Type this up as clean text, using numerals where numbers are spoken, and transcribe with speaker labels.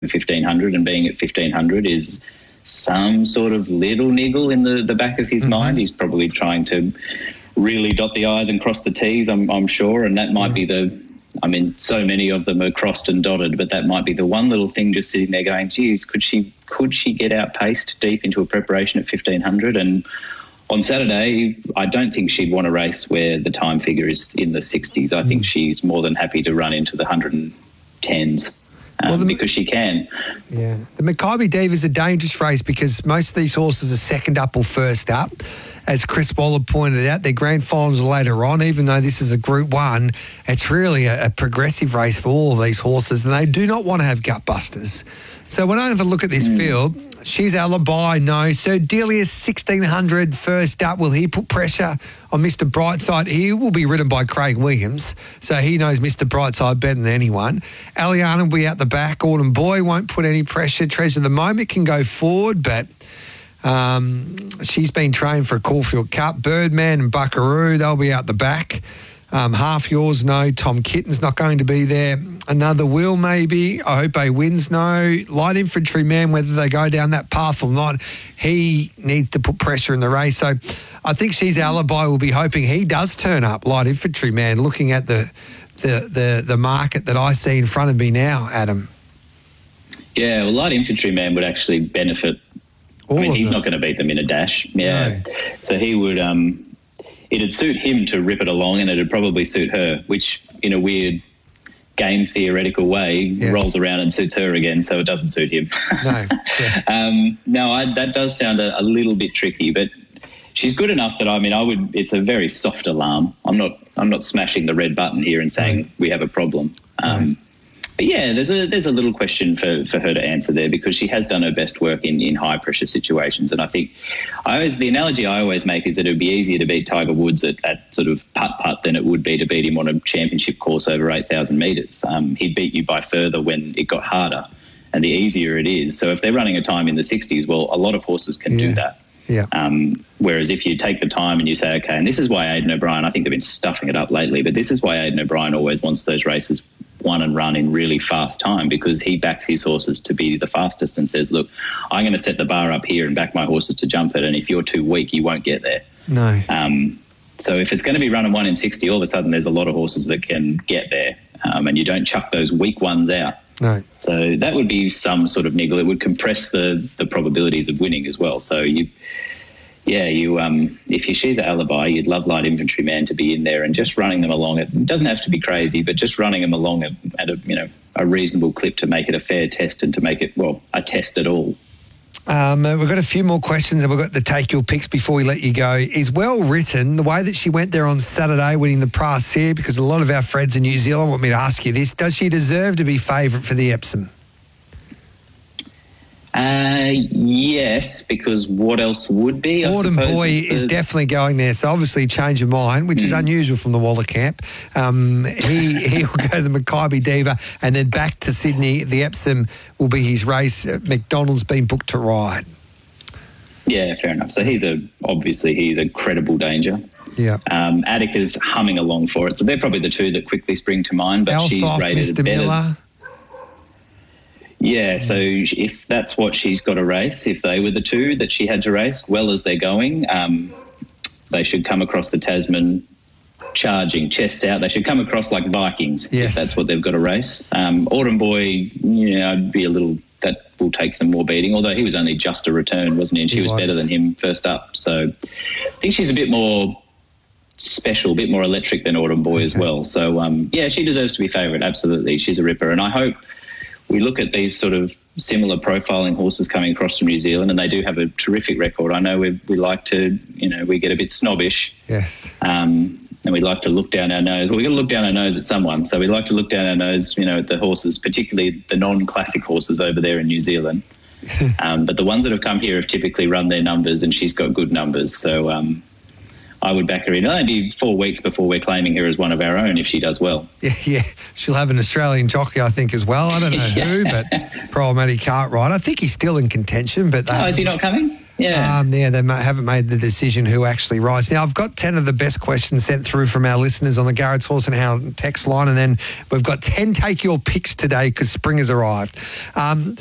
Speaker 1: 1,500, and being at 1,500 is some sort of little niggle in the back of his mind. He's probably trying to really dot the I's and cross the T's, I'm sure, and that might be so many of them are crossed and dotted, but that might be the one little thing just sitting there going, geez, could she get outpaced deep into a preparation at 1,500? And on Saturday, I don't think she'd want to race where the time figure is in the 60s. I think she's more than happy to run into the 110s. Because she can.
Speaker 2: Yeah. The Maccabi Diva is a dangerous race because most of these horses are second up or first up. As Chris Waller pointed out, their grand finals are later on. Even though this is a Group 1, it's really a progressive race for all of these horses, and they do not want to have gut busters. So when I have a look at this field, She's Alibi, no. Sir Delia's 1,600 first up. Will he put pressure on Mr. Brightside? He will be ridden by Craig Williams, so he knows Mr. Brightside better than anyone. Aliana will be out the back. Autumn Boy won't put any pressure. Treasure of the Moment can go forward, but she's been trained for a Caulfield Cup. Birdman and Buckaroo, they'll be out the back. Half Yours, no. Tom Kitten's not going to be there. Another Will, maybe. I hope he wins, no. Light Infantry Man, whether they go down that path or not, he needs to put pressure in the race. So I think She's Alibi will be hoping he does turn up, Light Infantry Man, looking at the market that I see in front of me now, Adam.
Speaker 1: Yeah, well, Light Infantry Man would actually benefit. He's not going to beat them in a dash. Yeah. No. So he would... it'd suit him to rip it along, and it'd probably suit her, which in a weird game theoretical way rolls around and suits her again, so it doesn't suit him. No. Yeah. That does sound a little bit tricky, but she's good enough that it's a very soft alarm. I'm not smashing the red button here and saying we have a problem. But yeah, there's a little question for her to answer there, because she has done her best work in high pressure situations. And I think the analogy I always make is that it would be easier to beat Tiger Woods at sort of putt than it would be to beat him on a championship course over 8,000 metres. He'd beat you by further when it got harder, and the easier it is. So if they're running a time in the 60s, well, a lot of horses can do that. Yeah. Whereas if you take the time and you say, okay, and this is why Aidan O'Brien, I think they've been stuffing it up lately, but this is why Aidan O'Brien always wants those races won and run in really fast time, because he backs his horses to be the fastest and says, look, I'm going to set the bar up here and back my horses to jump it, and if you're too weak, you won't get there. No. So if it's going to be running 1 in 60, all of a sudden there's a lot of horses that can get there, and you don't chuck those weak ones out. No. So that would be some sort of niggle. It would compress the probabilities of winning as well. So if She's Alibi, you'd love Light Infantry Man to be in there and just running them along. It doesn't have to be crazy, but just running them along at a reasonable clip to make it a fair test and to make it, a test at all.
Speaker 2: We've got a few more questions, and we've got to take your picks before we let you go. Is Well Written, the way that she went there on Saturday winning the Brassiere, because a lot of our friends in New Zealand want me to ask you this, does she deserve to be favourite for the Epsom?
Speaker 1: Yes, because what else would be?
Speaker 2: Autumn Boy is definitely going there, so obviously change of mind, which is unusual from the Waller camp. He will go to the Maccabi Diva, and then back to Sydney. The Epsom will be his race. McDonald's been booked to ride.
Speaker 1: Yeah, fair enough. So he's a credible danger. Yeah. Attica's humming along for it, so they're probably the two that quickly spring to mind. But she's rated
Speaker 2: Mr.
Speaker 1: better.
Speaker 2: Miller.
Speaker 1: Yeah, so if that's what she's got to race, if they were the two that she had to race, well as they're going, they should come across the Tasman charging, chests out. They should come across like Vikings, if that's what they've got to race. Autumn Boy, I'd be that will take some more beating, although he was only just a return, wasn't he? And she was better than him first up. So I think she's a bit more special, a bit more electric than Autumn Boy as well. So, she deserves to be favourite, absolutely. She's a ripper, and I hope we look at these sort of similar profiling horses coming across from New Zealand, and they do have a terrific record. I know we like to, we get a bit snobbish. Yes. And we like to look down our nose. Well, we've got to look down our nose at someone. So we like to look down our nose, at the horses, particularly the non-classic horses over there in New Zealand. But the ones that have come here have typically run their numbers, and she's got good numbers. So I would back her in. It'll only be 4 weeks before we're claiming her as one of our own if she does well.
Speaker 2: Yeah. She'll have an Australian jockey, I think, as well. I don't know who, but Problematic Cartwright. I think he's still in contention. But
Speaker 1: is he not coming? Yeah.
Speaker 2: They haven't made the decision who actually rides. Now, I've got 10 of the best questions sent through from our listeners on the Garrett's Horse and Hound text line, and then we've got 10 take your picks today because spring has arrived.